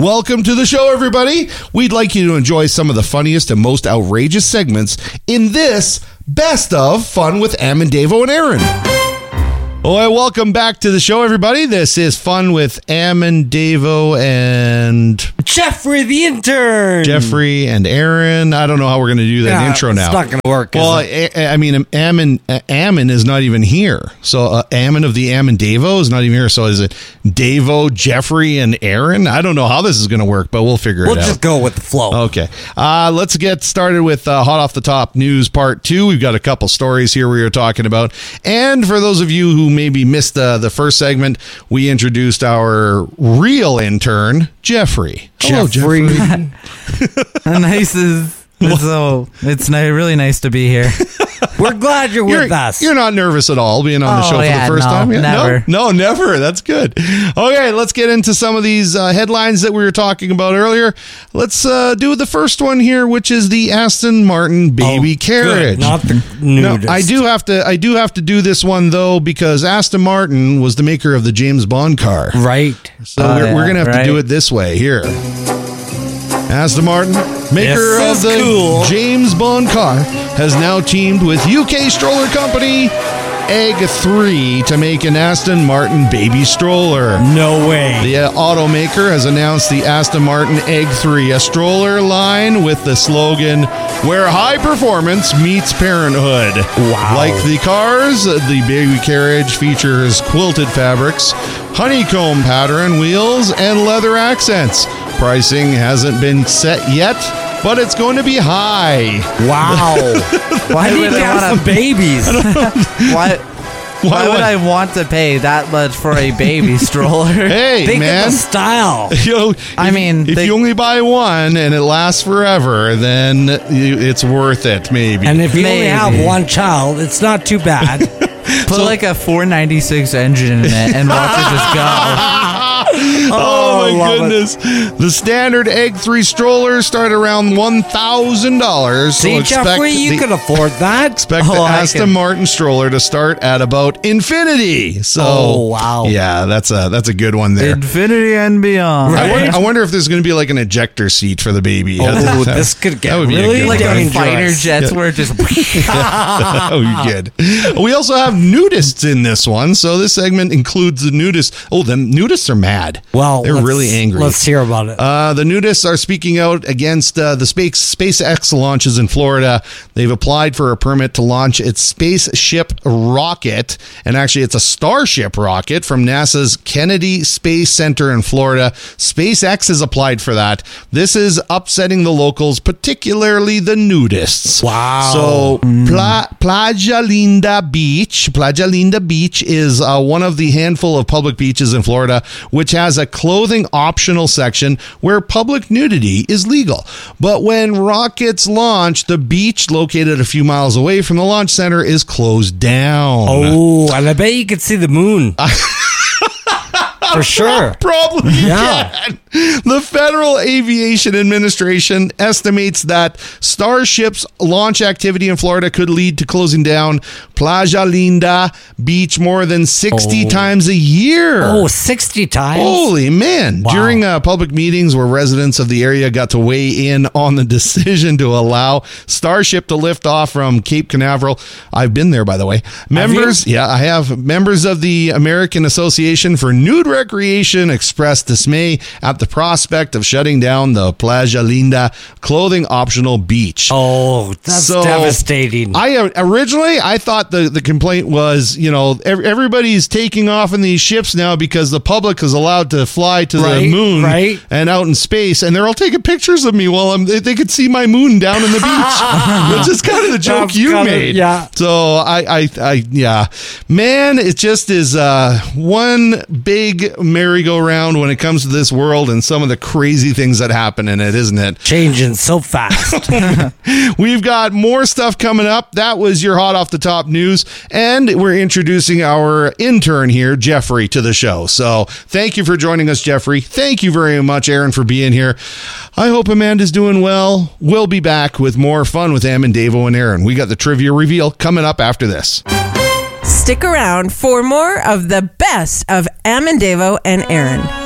Welcome to the show, everybody. We'd like you to enjoy some of the funniest and most outrageous segments in this Best of Fun with Am and Davo and Aaron. Well, welcome back to the show, everybody. This is Fun with Am and Davo and Jeffrey the intern. Jeffrey and Aaron. I don't know how we're going to do that intro now. It's not going to work. Well, I mean, Ammon is not even here. So Ammon of the Am and Davo is not even here. So is it Davo, Jeffrey, and Aaron? I don't know how this is going to work, but we'll figure it out. We'll just go with the flow. Okay. Let's get started with Hot Off the Top News Part 2. We've got a couple stories here we are talking about. And for those of you who maybe missed the first segment, we introduced our real intern, Jeffrey. Hello, Jeffrey. It's really nice to be here. We're glad you're with us. You're not nervous at all being on the show for the first time? Yeah, never. No, never. That's good. Okay, let's get into some of these headlines that we were talking about earlier. Let's do the first one here, which is the Aston Martin baby carriage. Good. Not the nudist. Now, I do have to do this one, though, because Aston Martin was the maker of the James Bond car. Right. So we're going to have to do it this way here. Aston Martin, maker of the James Bond car, has now teamed with UK stroller company Egg 3 to make an Aston Martin baby stroller. No way. The automaker has announced the Aston Martin Egg 3, a stroller line with the slogan, "Where high performance meets parenthood." Wow. Like the cars, the baby carriage features quilted fabrics, honeycomb pattern wheels, and leather accents. Pricing hasn't been set yet, but it's going to be high. Wow. Why do you have some babies? Why would I want to pay that much for a baby stroller? Hey, Think man. of the style. If you only buy one and it lasts forever, then it's worth it, maybe. And if you only have one child, it's not too bad. Put like a 496 engine in it and watch it just go. Oh my goodness. The standard Egg 3 stroller start around $1,000. See, Jeffrey, you can afford that. Expect the Aston Martin stroller to start at about infinity. So, wow. Yeah, that's a good one there. Infinity and beyond. Right? I wonder if there's going to be like an ejector seat for the baby. Oh, this could get really like dangerous. Fighter jets where it just... Oh, you good. We also have nudists in this one. So this segment includes the nudists. Oh, the nudists are mad. Well, they're really angry. Let's hear about it. The nudists are speaking out against the SpaceX launches in Florida. They've applied for a permit to launch its spaceship rocket, and actually it's a Starship rocket from NASA's Kennedy Space Center in Florida. SpaceX has applied for that. This is upsetting the locals, particularly the nudists. Wow. So Playa Linda Beach is one of the handful of public beaches in Florida which has a clothing optional section where public nudity is legal. But when rockets launch, the beach located a few miles away from the launch center is closed down. Oh, and I bet you could see the moon. For sure. Probably can. The Federal Aviation Administration estimates that Starship's launch activity in Florida could lead to closing down Playa Linda Beach more than 60 times a year. Oh, 60 times? Holy man. Wow. During public meetings where residents of the area got to weigh in on the decision to allow Starship to lift off from Cape Canaveral. I've been there, by the way. Yeah, I have. Members of the American Association for Nude Recreation expressed dismay at the prospect of shutting down the Playa Linda clothing optional beach. Oh, that's devastating. Originally I thought the complaint was, everybody's taking off in these ships now because the public is allowed to fly to the moon and out in space, and they're all taking pictures of me while they could see my moon down in the beach. Which is kind of the joke you made. Yeah. So yeah, man, it just is one big merry-go-round when it comes to this world and some of the crazy things that happen in it, isn't it? Changing so fast. We've got more stuff coming up. That was your hot off the top news, and we're introducing our intern here, Jeffrey, to the show. So thank you for joining us, Jeffrey. Thank you very much, Aaron, for being here. I hope Amanda's doing well. We'll be back with more fun with Am and Davo and Aaron. We got the trivia reveal coming up after this. Stick around for more of the best of Am and Davo and Aaron.